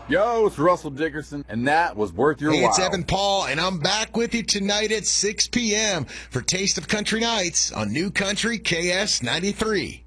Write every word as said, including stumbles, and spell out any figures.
Yo, it's Russell Dickerson, and that was worth your hey, while. It's Evan Paul, and I'm back with you tonight at six p.m. for Taste of Country Nights on New Country K S ninety-three.